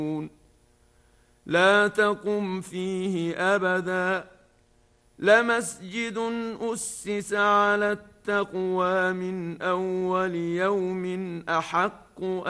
لا تقم فيه أبدا لمسجد أسس على التقوى من أول يوم أحق